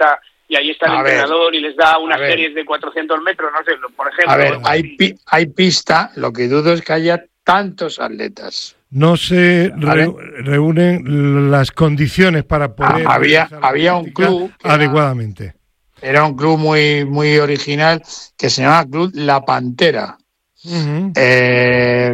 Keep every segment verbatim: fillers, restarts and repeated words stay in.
pista y ahí está el A entrenador ver, y les da unas a ver. series de cuatrocientos metros, no sé, por ejemplo. A ver, algo hay, así. pi- hay pista, lo que dudo es que haya tantos atletas. No se ¿Vale? re- reúnen las condiciones para poder Ah, había- realizar la había un práctica club que era- adecuadamente. Era un club muy, muy original que se llama Club La Pantera. Ujú. Eh,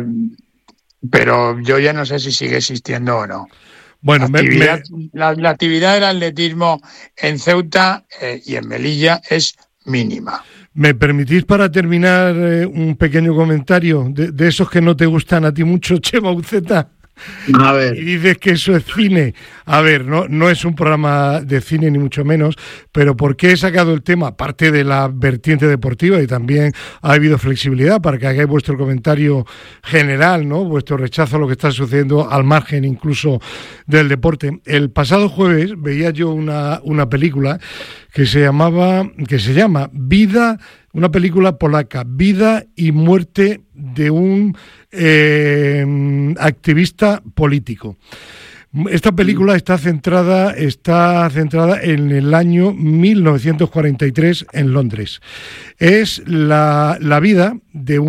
pero yo ya no sé si sigue existiendo o no. Bueno, la, me- actividad, me- la, la actividad del atletismo en Ceuta eh, y en Melilla es mínima. ¿Me permitís para terminar eh, un pequeño comentario de, de esos que no te gustan a ti mucho, Chema Uceta? A Y ver, dices que eso es cine. A ver, no, no es un programa de cine ni mucho menos, pero ¿por qué he sacado el tema? Aparte de la vertiente deportiva, y también ha habido flexibilidad para que hagáis vuestro comentario general, ¿no? Vuestro rechazo a lo que está sucediendo al margen incluso del deporte. El pasado jueves veía yo una, una película que se llamaba, que se llama Vida, una película polaca, Vida y muerte de un eh, activista político. Esta película está centrada, está centrada en el año mil novecientos cuarenta y tres en Londres. Es la, la vida de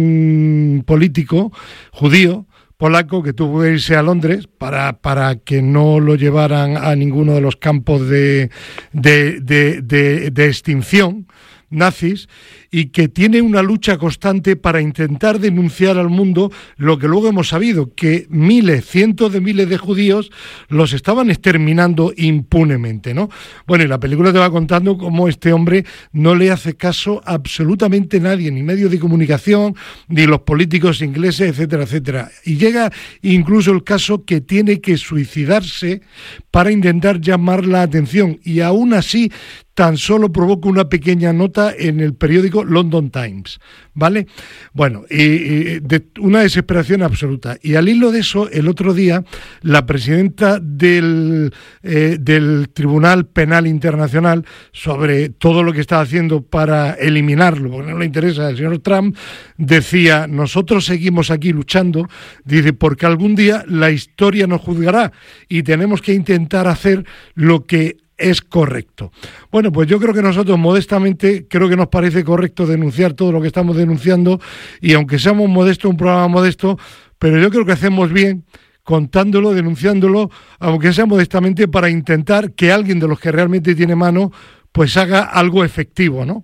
un político judío polaco que tuvo que irse a Londres para, para que no lo llevaran a ninguno de los campos de, de, de, de, de extinción nazis, y que tiene una lucha constante para intentar denunciar al mundo lo que luego hemos sabido, que miles, cientos de miles de judíos los estaban exterminando impunemente, ¿no? Bueno, y la película te va contando cómo este hombre no le hace caso a absolutamente nadie, ni medios de comunicación, ni los políticos ingleses, etcétera, etcétera. Y llega incluso el caso que tiene que suicidarse para intentar llamar la atención, y aún así tan solo provoca una pequeña nota en el periódico London Times, ¿vale? Bueno, y, y de una desesperación absoluta. Y al hilo de eso, el otro día, la presidenta del, eh, del Tribunal Penal Internacional, sobre todo lo que está haciendo para eliminarlo, porque no le interesa al señor Trump, decía: nosotros seguimos aquí luchando, dice, porque algún día la historia nos juzgará y tenemos que intentar hacer lo que es correcto. Bueno, pues yo creo que nosotros modestamente creo que nos parece correcto denunciar todo lo que estamos denunciando, y aunque seamos modestos, un programa modesto, pero yo creo que hacemos bien contándolo, denunciándolo, aunque sea modestamente, para intentar que alguien de los que realmente tiene mano pues haga algo efectivo, ¿no?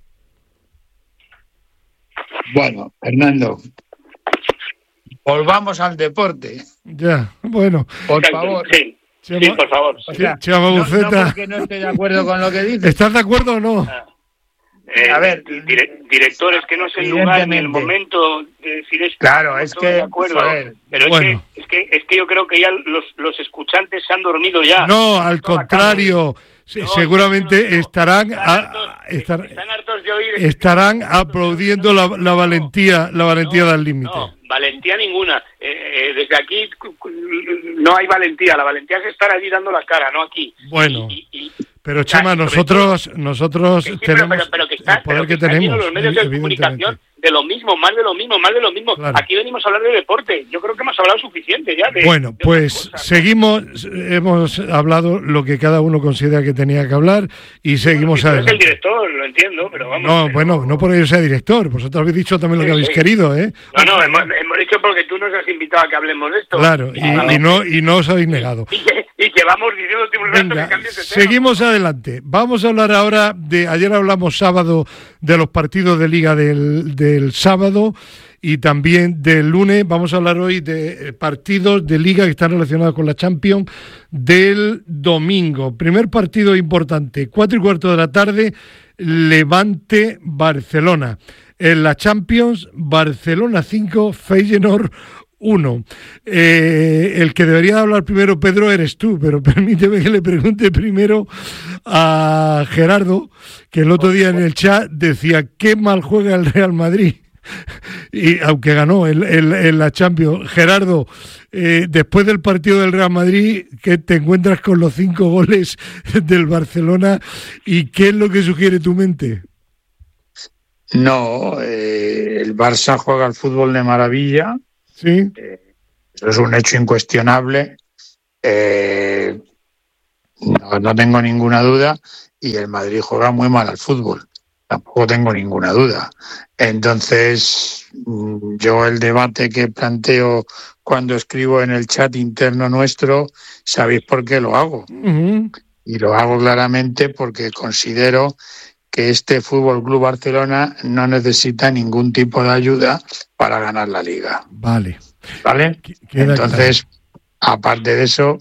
bueno, Fernando, volvamos al deporte, Ya, bueno. por Exacto, favor. Sí, Chema, sí, por favor. O sea, Chema no, no Buceta, porque no estoy de acuerdo con lo que dices. ¿estás de acuerdo o no? Eh, A ver, dire- directores, que no es el lugar ni el evidentemente. momento de decir esto. Claro, No es estoy que, de acuerdo, joder, pero bueno. es, que, es que es que yo creo que ya los, los escuchantes se han dormido ya. No, al Toda contrario, se- No, seguramente yo no- estarán están a- hartos, estar- están hartos de oír. estarán aplaudiendo la, la valentía, la valentía No, del límite. No, valentía ninguna. Eh, eh, desde aquí cu- cu- no hay valentía. La valentía es estar allí dando la cara, no aquí. Bueno. Y- y- y- Pero o sea, Chema, sobre nosotros, nosotros Que sí, pero, tenemos pero, pero que está, el poder pero que que están llenos tenemos, los medios de evidentemente. comunicación de lo mismo, más de lo mismo, más de lo mismo. Claro. Aquí venimos a hablar de deporte. Yo creo que hemos hablado suficiente ya de. Bueno, de pues otras cosas. seguimos, hemos hablado lo que cada uno considera que tenía que hablar y seguimos Si tú eres el adelante. director, lo entiendo, pero vamos. No, pero- bueno, no porque yo sea director, vosotros habéis dicho también lo que Sí, habéis sí. querido, ¿eh? No, no, hemos, hemos dicho porque tú nos has invitado a que hablemos de esto. Claro, y, y no y no os habéis negado. Y que, y que vamos diciéndote un rato que Venga, cambies de tema. seguimos adelante. Vamos a hablar ahora de, ayer hablamos sábado de los partidos de Liga del, del sábado y también del lunes. Vamos a hablar hoy de eh, partidos de Liga que están relacionados con la Champions del domingo. Primer partido importante, cuatro y cuarto de la tarde, Levante-Barcelona. En la Champions, Barcelona cinco, Feyenoord uno. Eh, el que debería hablar primero, Pedro, eres tú, pero permíteme que le pregunte primero a Gerardo, que el otro día en el chat decía qué mal juega el Real Madrid. Y aunque ganó en, en, en la Champions. Gerardo, eh, después del partido del Real Madrid, ¿qué te encuentras con los cinco goles del Barcelona y qué es lo que sugiere tu mente? No, eh, el Barça juega al fútbol de maravilla. Sí. Eh, eso es un hecho incuestionable. Eh, no, no tengo ninguna duda. y el Madrid juega muy mal al fútbol. Tampoco tengo ninguna duda. Entonces, yo el debate que planteo cuando escribo en el chat interno nuestro, sabéis por qué lo hago. Uh-huh. Y lo hago claramente porque considero que este Fútbol Club Barcelona no necesita ningún tipo de ayuda para ganar la Liga. Vale. ¿Vale? Entonces, claro, aparte de eso,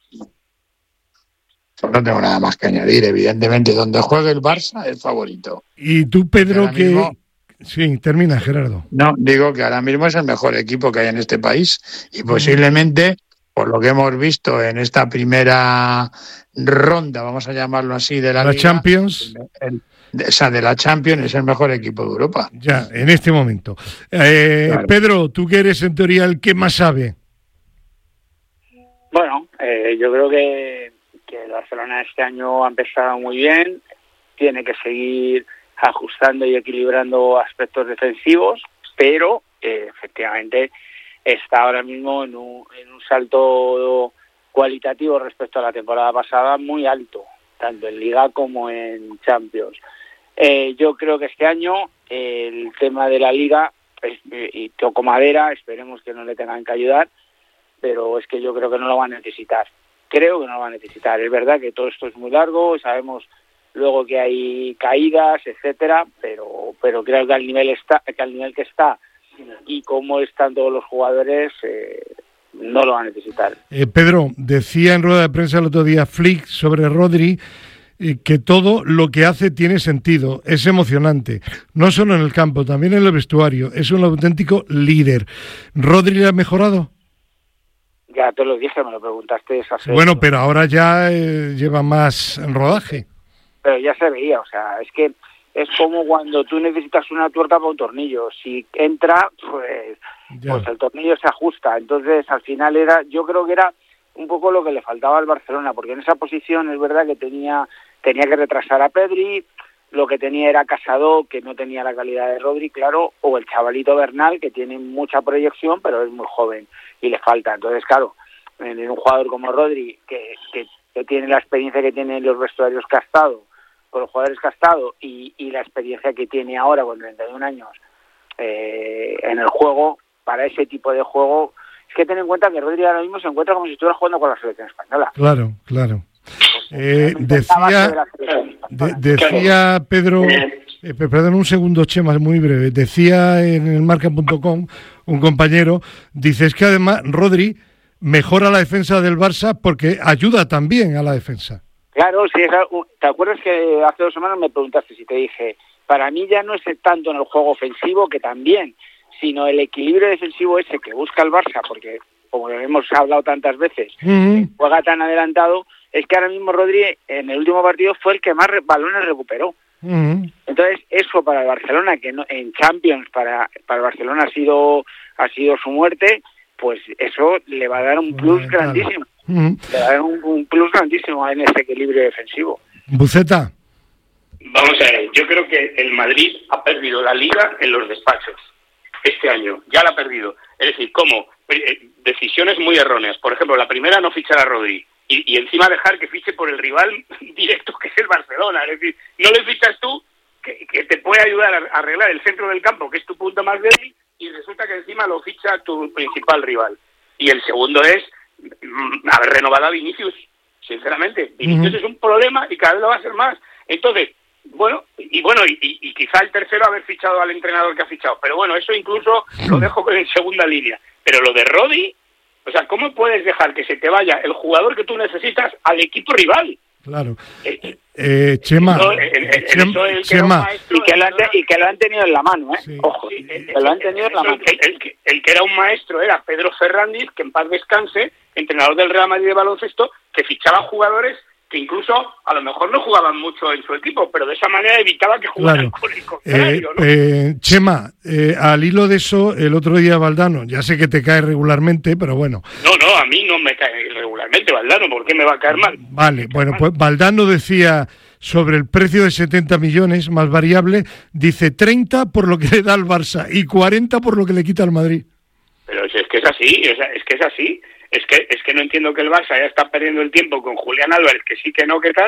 no tengo nada más que añadir. Evidentemente, donde juegue el Barça es favorito. Y tú, Pedro, que... Mismo... Sí, termina, Gerardo. No, digo que ahora mismo es el mejor equipo que hay en este país y posiblemente, por lo que hemos visto en esta primera ronda, vamos a llamarlo así, de la, la Liga, Champions... El, el, o sea, de la Champions es el mejor equipo de Europa. Ya, en este momento. Eh, claro. Pedro, tú que eres en teoría el que más sabe. Bueno, eh, yo creo que, que el Barcelona este año ha empezado muy bien, tiene que seguir ajustando y equilibrando aspectos defensivos, pero eh, efectivamente está ahora mismo en un, en un salto cualitativo respecto a la temporada pasada muy alto, tanto en Liga como en Champions. Eh, yo creo que este año eh, el tema de la Liga, es, eh, y toco madera, esperemos que no le tengan que ayudar, pero es que yo creo que no lo van a necesitar. Creo que no lo van a necesitar. Es verdad que todo esto es muy largo, sabemos luego que hay caídas, etcétera, pero pero creo que al nivel está, que al nivel que está y cómo están todos los jugadores, eh, no lo van a necesitar. Eh, Pedro, decía en rueda de prensa el otro día Flick sobre Rodri eh, que todo lo que hace tiene sentido, es emocionante, no solo en el campo, también en el vestuario, es un auténtico líder. ¿Rodri le ha mejorado? Ya te lo dije, me lo preguntaste. Hace bueno, pero ahora ya eh, lleva más en rodaje. Pero ya se veía, o sea, es que es como cuando tú necesitas una tuerca para un tornillo. Si entra, pues, pues el tornillo se ajusta. Entonces, al final era, yo creo que era un poco lo que le faltaba al Barcelona, porque en esa posición es verdad que tenía tenía que retrasar a Pedri, lo que tenía era Casado, que no tenía la calidad de Rodri, claro, o el chavalito Bernal, que tiene mucha proyección, pero es muy joven y le falta. Entonces, claro, en un jugador como Rodri, que, que, que tiene la experiencia que tiene en los vestuarios que ha estado, con los jugadores que ha estado y, y la experiencia que tiene ahora con treinta y un años eh, en el juego, para ese tipo de juego, es que ten en cuenta que Rodri ahora mismo se encuentra como si estuviera jugando con la selección española. Claro, claro. Eh, decía, de, decía Pedro, eh, perdón un segundo, Chema, muy breve, decía en el marca punto com un compañero, dice, es que además Rodri mejora la defensa del Barça porque ayuda también a la defensa. Claro, sí, ¿te acuerdas que hace dos semanas me preguntaste si te dije, para mí ya no es tanto en el juego ofensivo, que también, sino el equilibrio defensivo ese que busca el Barça, porque como hemos hablado tantas veces, uh-huh. juega tan adelantado, es que ahora mismo Rodri en el último partido fue el que más balones recuperó. Uh-huh. Entonces, eso para el Barcelona, que no, en Champions para, para el Barcelona ha sido, ha sido su muerte, pues eso le va a dar un plus bueno, grandísimo. Uh-huh. Le va a dar un, un plus grandísimo en ese equilibrio defensivo. Buceta. Vamos a ver, yo creo que el Madrid ha perdido la Liga en los despachos este año, ya la ha perdido. Es decir, ¿cómo? Decisiones muy erróneas. Por ejemplo, la primera, no fichar a Rodri. Y, y encima dejar que fiche por el rival directo, que es el Barcelona. Es decir, no le fichas tú, que, que te puede ayudar a arreglar el centro del campo, que es tu punto más débil, y resulta que encima lo ficha tu principal rival. Y el segundo es haber renovado a Vinicius, sinceramente. Vinicius uh-huh. es un problema y cada vez lo va a ser más. Entonces, bueno, y bueno, y, y, y quizá el tercero haber fichado al entrenador que ha fichado. Pero bueno, eso incluso lo dejo en segunda línea. Pero lo de Rodri, o sea, ¿cómo puedes dejar que se te vaya el jugador que tú necesitas al equipo rival? Claro. Eh, eh, Chema, eso, el, el, Chema, el Chema. Maestro, y, que lo han, y que lo han tenido en la mano, ¿eh? Sí. Ojo, sí, el, que lo han tenido en la mano. El, el, el, el que era un maestro era Pedro Fernández, que en paz descanse, entrenador del Real Madrid de baloncesto, que fichaba jugadores que incluso a lo mejor no jugaban mucho en su equipo, pero de esa manera evitaba que jugaran claro. con el contrario, eh, ¿no? Eh, Chema, eh, al hilo de eso, el otro día Valdano, ya sé que te cae regularmente, pero bueno. No, no, a mí no me cae regularmente Valdano, ¿por qué me va a caer mal? Vale, bueno, pues Valdano decía sobre el precio de setenta millones más variable, dice treinta por lo que le da al Barça y cuarenta por lo que le quita al Madrid. Pero es que es así, o sea, es que es así. Es que es que no entiendo que el Barça ya está perdiendo el tiempo con Julián Álvarez, que sí que no, que tal,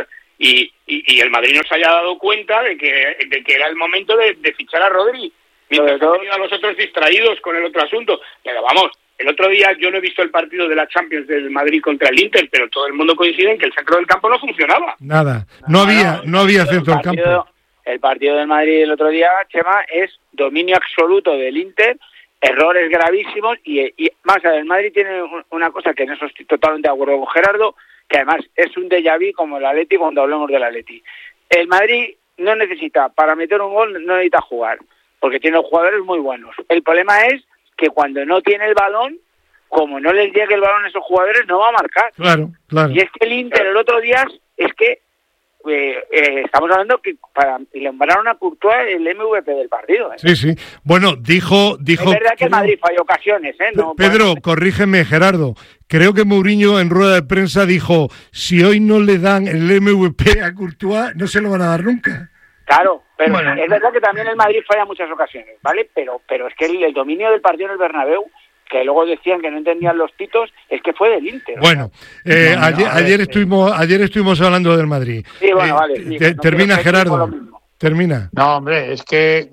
y, y, y el Madrid no se haya dado cuenta de que, de que era el momento de, de fichar a Rodri, mientras han tenido a los otros distraídos con el otro asunto. Pero vamos, el otro día yo no he visto el partido de la Champions del Madrid contra el Inter, pero todo el mundo coincide en que el centro del campo no funcionaba. Nada, no, no había no, no había centro del campo. El partido del Madrid el otro día, Chema, es dominio absoluto del Inter, errores gravísimos, y, y más allá, el Madrid tiene una cosa que en eso estoy totalmente de acuerdo con Gerardo, que además es un déjà vu como el Atleti cuando hablamos del Atleti. El Madrid no necesita, para meter un gol, no necesita jugar, porque tiene jugadores muy buenos. El problema es que cuando no tiene el balón, como no les llegue el balón a esos jugadores, no va a marcar. Claro, claro. Y es que el Inter el otro día, es que Eh, eh, estamos hablando que para le nombraron a Courtois el M V P del partido. ¿eh? Sí, sí. Bueno, dijo... dijo es verdad que el Madrid falló ocasiones. ¿eh? No, Pedro, puede... corrígeme, Gerardo. Creo que Mourinho en rueda de prensa dijo, si hoy no le dan el M V P a Courtois, no se lo van a dar nunca. Claro, pero bueno, es verdad que también el Madrid falla muchas ocasiones, ¿vale? Pero pero es que el, el dominio del partido en el Bernabéu, que luego decían que no entendían los titos, es que fue del Inter. Bueno, eh, no, no, ayer, ver, ayer estuvimos ayer estuvimos hablando del Madrid. Sí, bueno, eh, vale. Sí, te, no termina, Gerardo. Termina. No, hombre, es que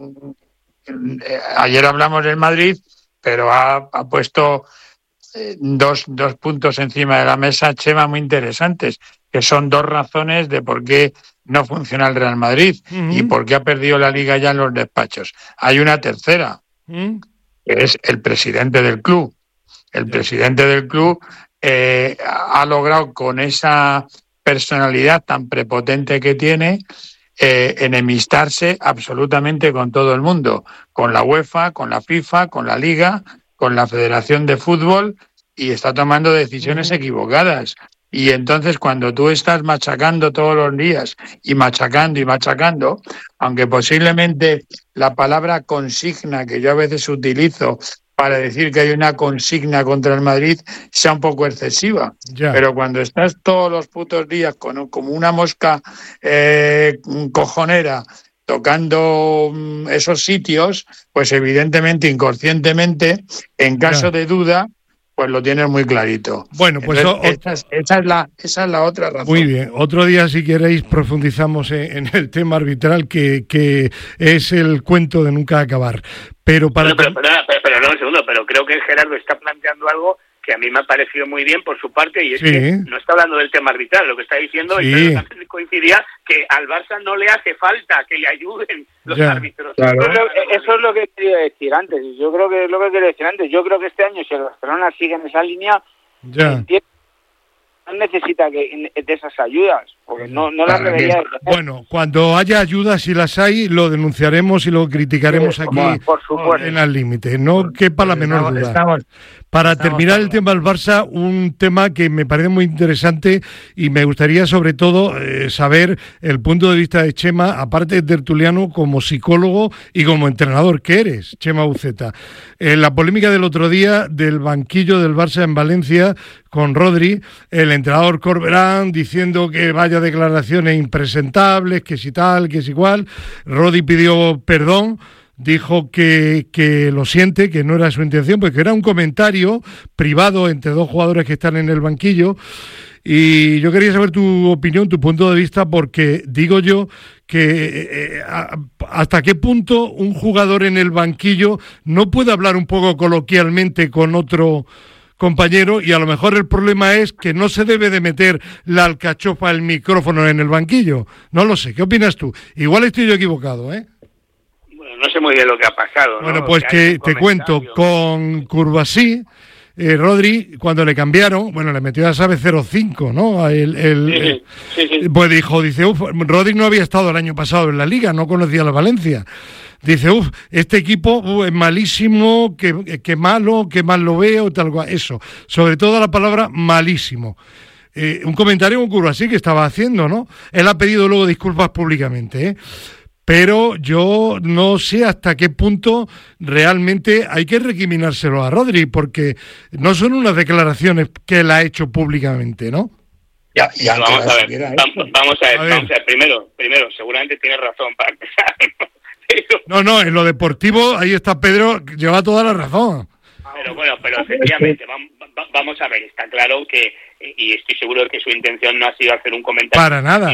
eh, ayer hablamos del Madrid, pero ha, ha puesto eh, dos, dos puntos encima de la mesa, Chema, muy interesantes, que son dos razones de por qué no funciona el Real Madrid uh-huh. y por qué ha perdido la Liga ya en los despachos. Hay una tercera. Uh-huh. que es el presidente del club. El sí. presidente del club eh, ha logrado, con esa personalidad tan prepotente que tiene, eh, enemistarse absolutamente con todo el mundo, con la UEFA, con la FIFA, con la Liga, con la Federación de Fútbol, y está tomando decisiones mm. equivocadas. Y entonces, cuando tú estás machacando todos los días y machacando y machacando, aunque posiblemente la palabra consigna, que yo a veces utilizo para decir que hay una consigna contra el Madrid, sea un poco excesiva. Ya. Pero cuando estás todos los putos días con, como una mosca eh, cojonera tocando esos sitios, pues evidentemente, inconscientemente, en caso ya. de duda, pues lo tienes muy clarito. Bueno, pues Entonces, o, esa, es, esa, es la, esa es la otra razón. Muy bien. Otro día, si queréis, profundizamos en, en el tema arbitral, que, que es el cuento de nunca acabar. Pero para... Pero, pero, pero, pero, pero no, un segundo, pero creo que Gerardo está planteando algo que a mí me ha parecido muy bien por su parte, y es sí. que no está hablando del tema arbitral, lo que está diciendo sí. es que coincidía que al Barça no le hace falta que le ayuden los ya. árbitros. Claro. Eso, es lo, eso es lo que quería decir antes, yo creo que es lo que quería decir antes, yo creo que este año, si el Barcelona sigue en esa línea, ya. no necesita que de esas ayudas, porque no, no las debería de tener. Bueno, cuando haya ayudas, si las hay, lo denunciaremos y lo criticaremos sí, aquí por supuesto. en al límite, no quepa la menor estamos, duda. Estamos, Para estamos, terminar estamos. el tema del Barça, un tema que me parece muy interesante y me gustaría sobre todo eh, saber el punto de vista de Chema, aparte de tertuliano, como psicólogo y como entrenador que eres, Chema Uceta. Eh, la polémica del otro día del banquillo del Barça en Valencia con Rodri, el entrenador Corberán diciendo que vaya declaraciones impresentables, que si tal, que si igual. Rodri pidió perdón, dijo que, que lo siente, que no era su intención, porque era un comentario privado entre dos jugadores que están en el banquillo. Y yo quería saber tu opinión, tu punto de vista, porque digo yo que eh, a, hasta qué punto un jugador en el banquillo no puede hablar un poco coloquialmente con otro compañero, y a lo mejor el problema es que no se debe de meter la alcachofa, el micrófono en el banquillo. No lo sé, ¿qué opinas tú? Igual estoy yo equivocado, ¿eh? Bueno, no sé muy bien lo que ha pasado, ¿no? Bueno, pues que, que te cuento, con Curvasí, eh, Rodri, cuando le cambiaron, bueno, le metió a Sabe cero cinco, ¿no? El, el, sí, sí, sí, sí. Pues dijo, dice, uff, Rodri no había estado el año pasado en la Liga, no conocía la Valencia. Dice, uff, este equipo uh, es malísimo, que, que malo, que mal lo veo, tal cual. Eso, sobre todo la palabra malísimo. Eh, un comentario con Curvasí que estaba haciendo, ¿no? Él ha pedido luego disculpas públicamente, ¿eh? Pero yo no sé hasta qué punto realmente hay que recriminárselo a Rodri, porque no son unas declaraciones que él ha hecho públicamente, ¿no? Ya, ya, no, vamos, a ver, vamos, vamos a ver, a ver, vamos a ver, primero, primero, seguramente tienes razón para empezar. No, no, en lo deportivo, ahí está Pedro, lleva toda la razón. Pero bueno, pero efectivamente, vamos a ver, está claro que, y estoy seguro de que su intención no ha sido hacer un comentario para nada,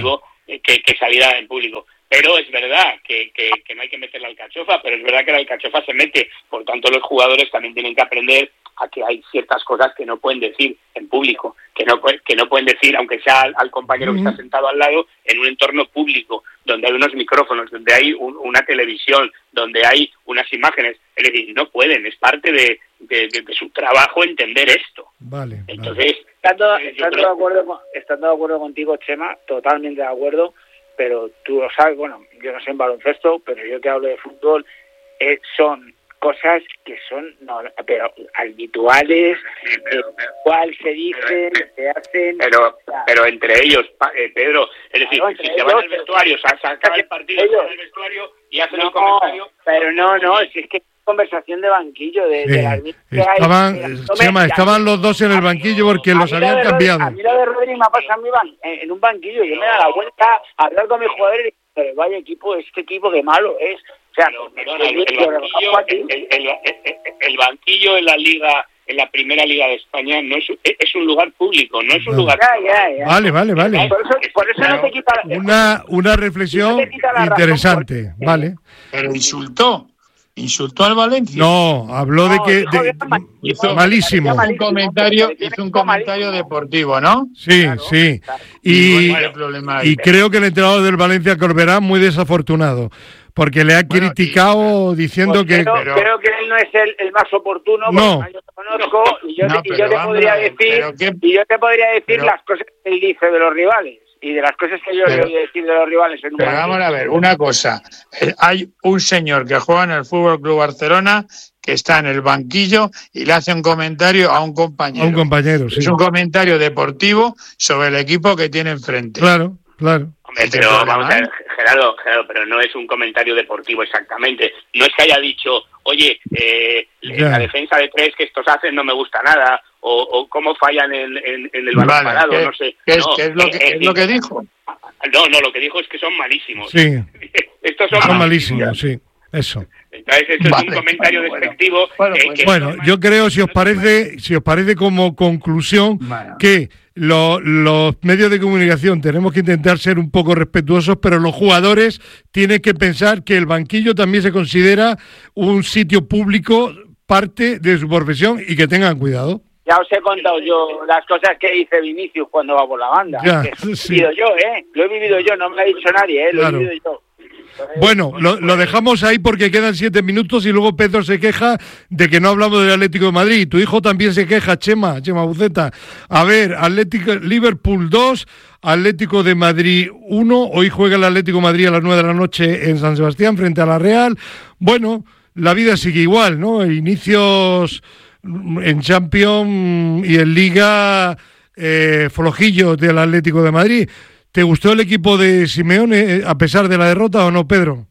que, que saliera en público. Pero es verdad que, que, que no hay que meter la alcachofa, pero es verdad que la alcachofa se mete. Por tanto, los jugadores también tienen que aprender a que hay ciertas cosas que no pueden decir en público, que no que no pueden decir, aunque sea al, al compañero que está sentado al lado, en un entorno público, donde hay unos micrófonos, donde hay un, una televisión, donde hay unas imágenes. Es decir, no pueden, es parte de, de, de, de su trabajo entender esto. Vale. Entonces, vale. estando, estando, de acuerdo con, estando de acuerdo contigo, Chema, totalmente de acuerdo, pero tú lo sabes, bueno, yo no sé en baloncesto, pero yo que hablo de fútbol, eh, son cosas que son no, pero habituales, sí, pero, pero, cuál se dicen, se hacen... Pero, pero entre ellos, eh, Pedro, es decir, claro, si se ellos, van al vestuario, o sea, sacan el partido, ellos, se van al vestuario y hacen no, un comentario... Pero no, no, si es que conversación de banquillo de, sí. de las estaban, hay, mira, Chema, me, estaban los dos en el banquillo porque los habían cambiado. A mí lo de Rodri me ha pasado en, en un banquillo, yo me da la vuelta a hablar con mis jugadores y pero vaya equipo, este equipo que malo es. O sea, pero, perdona, el, el, banquillo, el, el, el, el, el banquillo en la liga, en la primera liga de España no es, es un lugar público, no es un lugar. Ya, ya, ya. Vale, vale, vale. Por eso, por eso no te quita una una reflexión no interesante, razón, porque, vale. Pero insultó. ¿Insultó al Valencia? No, habló no, de que... De, hizo, malísimo. Hizo un comentario, hizo un comentario deportivo, ¿no? Sí, claro, sí. Claro. Y, y, y creo que el entrenador del Valencia, Corberán, muy desafortunado, porque le ha bueno, criticado y, diciendo pues que... Creo, pero, creo que él no es el, el más oportuno, no. Yo lo conozco y yo, no, te, y yo te podría decir, qué, y yo te podría decir pero, las cosas que él dice de los rivales. Y de las cosas que yo pero, le voy a decir de los rivales en un pero vamos a ver, una cosa. Hay un señor que juega en el Fútbol Club Barcelona que está en el banquillo y le hace un comentario a un compañero. A un compañero, sí. Es un comentario deportivo sobre el equipo que tiene enfrente. Claro, claro. Hombre, pero vamos a ver, Gerardo, Gerardo, pero no es un comentario deportivo exactamente. No es que haya dicho, oye, eh, la defensa de tres que estos hacen no me gusta nada, o, o cómo fallan en, en, en el balón vale, parado, ¿qué, no sé. ¿qué es, no, ¿qué es, lo, que, eh, es lo que dijo? No, no, lo que dijo es que son malísimos. Sí. Estos son, son malísimos, sí, eso. Entonces, esto vale, es un comentario bueno, despectivo. Bueno, eh, pues, bueno yo creo, si os parece, si os parece como conclusión, bueno. que lo, los medios de comunicación tenemos que intentar ser un poco respetuosos, pero los jugadores tienen que pensar que el banquillo también se considera un sitio público, parte de su profesión, y que tengan cuidado. Ya os he contado yo las cosas que dice Vinicius cuando va por la banda. Ya, que lo he sí. vivido yo, ¿eh? Lo he vivido yo, no me lo ha dicho nadie, ¿eh? Lo claro. he vivido yo. Bueno, lo, lo dejamos ahí porque quedan siete minutos y luego Pedro se queja de que no hablamos del Atlético de Madrid. Tu hijo también se queja, Chema, Chema Buceta. A ver, Atlético, Liverpool dos, Atlético de Madrid uno. Hoy juega el Atlético de Madrid a las nueve de la noche en San Sebastián frente a la Real. Bueno, la vida sigue igual, ¿no? Inicios en Champions y en Liga eh, flojillos del Atlético de Madrid. ¿Te gustó el equipo de Simeone a pesar de la derrota o no, Pedro?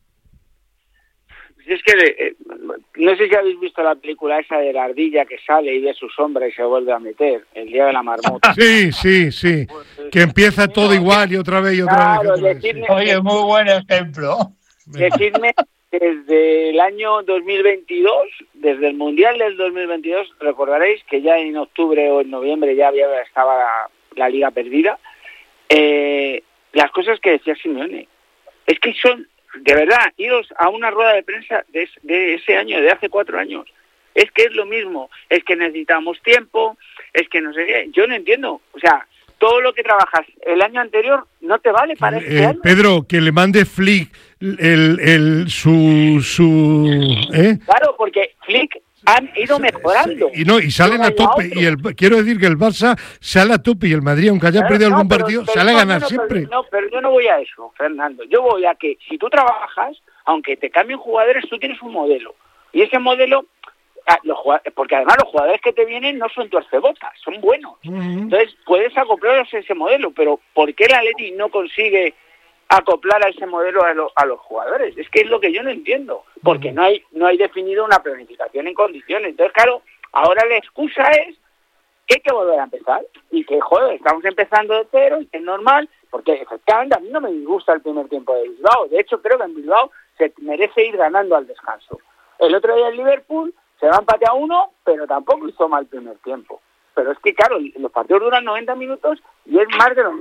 Es que eh, no sé si habéis visto la película esa de la ardilla que sale y ve su sombra y se vuelve a meter, el día de la marmota. Sí, sí, sí, pues, que empieza todo igual y otra vez y otra claro, vez. Y otra decidme, vez sí. Oye, muy buen ejemplo. Decidme, desde el año dos mil veintidós, desde el Mundial del dos mil veintidós, recordaréis que ya en octubre o en noviembre ya había estaba la, la liga perdida. Eh, las cosas que decía Simeone es que son, de verdad, iros a una rueda de prensa de, de ese año, de hace cuatro años, es que es lo mismo, es que necesitamos tiempo, es que no sé qué, yo no entiendo, o sea, todo lo que trabajas el año anterior no te vale para este eh, año. Pedro, que le mande Flick el, el, su, su ¿eh? Claro, porque Flick han ido mejorando. Y no, y salen a tope. Y el, quiero decir que el Barça sale a tope y el Madrid, aunque haya claro, perdido no, algún pero, partido, pero, sale a ganar no, siempre. Pero, no, pero yo no voy a eso, Fernando. Yo voy a que si tú trabajas, aunque te cambien jugadores, tú tienes un modelo. Y ese modelo, los porque además los jugadores que te vienen no son tuercebotas, son buenos. Uh-huh. Entonces puedes acoplarlos a ese modelo, pero ¿por qué el Atleti no consigue acoplar a ese modelo a, lo, a los jugadores? Es que es lo que yo no entiendo, porque no hay no hay definido una planificación en condiciones. Entonces, claro, ahora la excusa es que hay que volver a empezar, y que, joder, estamos empezando de cero, y que es normal, porque efectivamente a mí no me disgusta el primer tiempo de Bilbao. De hecho, creo que en Bilbao se merece ir ganando al descanso. El otro día el Liverpool se va a empate a uno, pero tampoco hizo mal el primer tiempo. Pero es que, claro, los partidos duran noventa minutos y es más de lo mismo.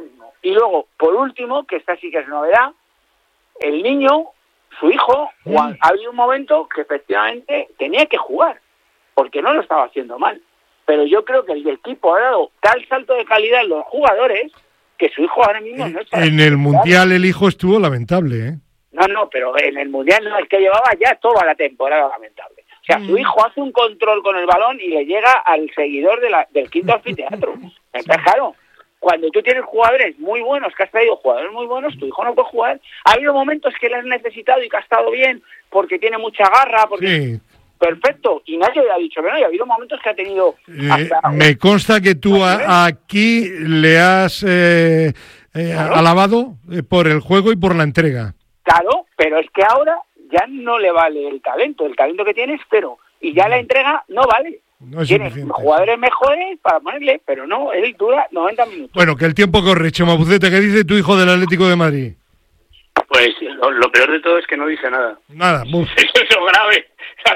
Y luego, por último, que esta sí que es novedad, el niño, su hijo, Juan, ha habido un momento que efectivamente tenía que jugar, porque no lo estaba haciendo mal. Pero yo creo que el equipo ha dado tal salto de calidad en los jugadores que su hijo ahora mismo no está... En el Mundial el hijo estuvo lamentable, ¿eh? No, no, pero en el Mundial no, es que llevaba ya toda la temporada lamentable. O sea, su hijo hace un control con el balón y le llega al seguidor de la, del quinto anfiteatro. Entonces, claro, cuando tú tienes jugadores muy buenos, que has traído jugadores muy buenos, tu hijo no puede jugar. Ha habido momentos que le has necesitado y que ha estado bien, porque tiene mucha garra, porque... Sí. Perfecto, y nadie le ha dicho que no, y ha habido momentos que ha tenido... Hasta... Eh, me consta que tú a, aquí le has eh, eh, ¿Claro? alabado por el juego y por la entrega. Claro, pero es que ahora ya no le vale el talento, el talento que tiene es cero, y ya la entrega no vale. No tiene jugadores mejores para ponerle, pero no, él dura noventa minutos. Bueno, que el tiempo corre, Chema Puceta, ¿qué dice tu hijo del Atlético de Madrid? Pues lo, lo peor de todo es que no dice nada. Nada. Eso es lo grave.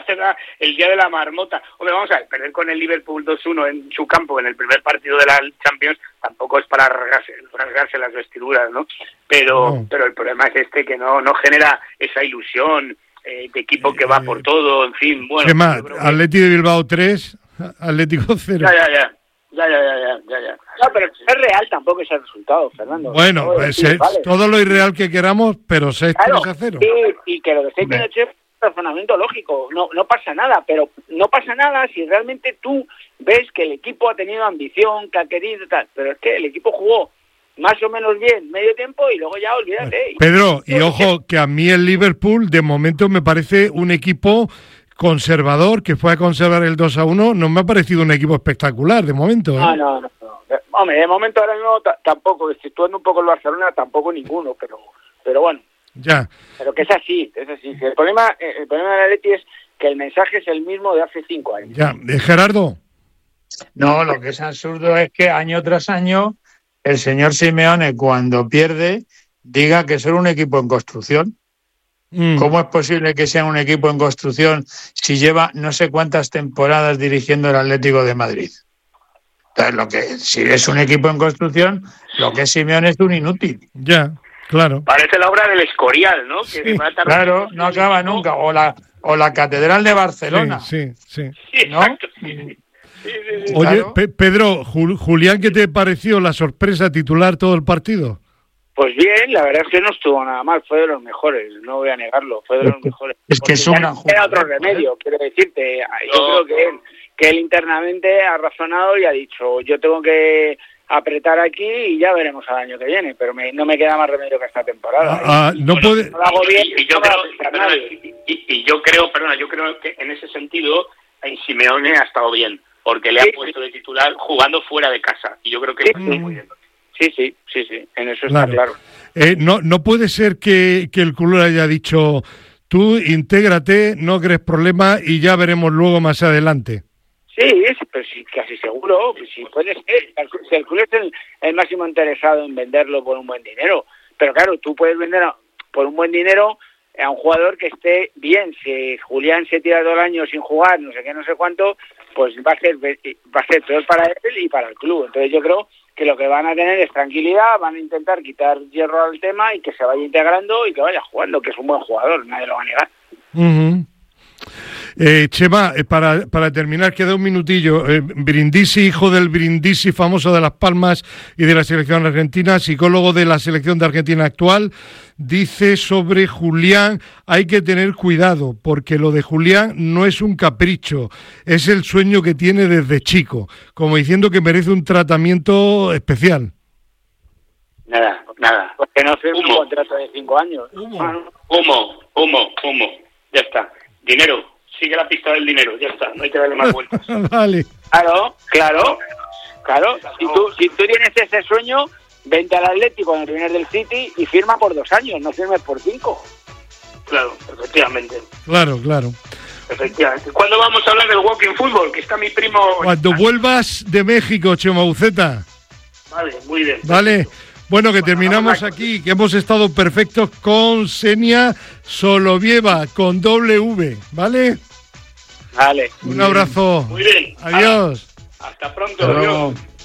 El día de la marmota. Hombre, vamos a ver, perder con el Liverpool dos uno en su campo en el primer partido de la Champions tampoco es para rasgarse, rasgarse las vestiduras, ¿no? Pero no. pero el problema es este, que no no genera esa ilusión eh, de equipo que va por todo, en fin. Bueno, Chema, que... Atleti de Bilbao tres, Atlético cero. Ya, ya, ya. Ya, ya, ya, ya, ya, ya. No, pero es real tampoco ese resultado, Fernando. Bueno, no, pues decir, es vale. todo lo irreal que queramos, pero seis claro, tres a cero. Sí, y que lo que estoy diciendo es razonamiento lógico, no no pasa nada, pero no pasa nada si realmente tú ves que el equipo ha tenido ambición, que ha querido tal, pero es que el equipo jugó más o menos bien medio tiempo y luego ya olvídate. Pedro, y ojo, que a mí el Liverpool de momento me parece un equipo conservador, que fue a conservar el dos a uno, no me ha parecido un equipo espectacular de momento, ¿eh? No, no, no, no. Hombre, de momento ahora mismo t- tampoco, exceptuando un poco el Barcelona, tampoco ninguno, pero pero bueno. Ya. Pero que es así, es así. El problema, el problema de la Atleti es que el mensaje es el mismo de hace cinco años. Ya, Gerardo. No, lo que es absurdo es que año tras año el señor Simeone, cuando pierde, diga que es un equipo en construcción. Mm. ¿Cómo es posible que sea un equipo en construcción si lleva no sé cuántas temporadas dirigiendo el Atlético de Madrid? Entonces, lo que si es un equipo en construcción, lo que es Simeone es un inútil. Ya, claro. Parece la obra del Escorial, ¿no? Que sí, claro, no acaba nunca. O la o la Catedral de Barcelona. Sí, sí, sí. ¿No? Sí, sí, sí. Oye, claro. Pe- Pedro, Jul- Julián, ¿qué te pareció la sorpresa titular todo el partido? Pues bien, la verdad es que no estuvo nada mal, fue de los mejores, no voy a negarlo, fue de los mejores. Es que es una era otro remedio, quiero decirte. Yo no, creo que él, que él internamente ha razonado y ha dicho, yo tengo que apretar aquí y ya veremos al año que viene, pero me, no me queda más remedio que esta temporada. Ah, ¿eh? No bueno, puede. No lo hago bien, y, y, yo creo, perdona, y, y, y yo creo, perdona, yo creo que en ese sentido Simeone ha estado bien, porque le sí, ha puesto sí. de titular jugando fuera de casa, y yo creo que sí, está muy bien. Sí, sí, sí, sí, en eso claro. está claro. Eh, no, no puede ser que, que el club haya dicho, tú intégrate, no crees problema y ya veremos luego más adelante. Sí, es, pues sí, casi seguro, pues sí, puede ser. Si el club es el, el máximo interesado en venderlo por un buen dinero, pero claro, tú puedes vender a, por un buen dinero a un jugador que esté bien. Si Julián se tira todo el año sin jugar, no sé qué, no sé cuánto, pues va a ser va a ser peor para él y para el club. Entonces yo creo que lo que van a tener es tranquilidad, van a intentar quitar hierro al tema y que se vaya integrando y que vaya jugando, que es un buen jugador, nadie lo va a negar. Uh-huh. Eh, Chema, eh, para, para terminar, queda un minutillo. Eh, Brindisi, hijo del Brindisi famoso de Las Palmas y de la selección argentina, psicólogo de la selección de Argentina actual, dice sobre Julián, hay que tener cuidado, porque lo de Julián no es un capricho, es el sueño que tiene desde chico, como diciendo que merece un tratamiento especial. Nada, nada. Porque no firma un contrato de cinco años. Humo, humo, humo, humo. Ya está. Dinero. Sigue la pista del dinero, ya está, no hay que darle más vueltas. Vale. Claro, claro, claro. Si tú, si tú tienes ese sueño, vente al Atlético cuando vienes del City y firma por dos años, no firmes por cinco. Claro, efectivamente. Claro, claro. Efectivamente. ¿Cuándo vamos a hablar del walking football? Que está mi primo... Cuando vuelvas de México, Chema Puceta. Vale, muy bien. Vale. Bueno, que terminamos aquí, que hemos estado perfectos con Xenia Solovieva, con doble V, ¿vale? Vale. Un abrazo. Muy bien. Adiós. Hasta pronto. Adiós.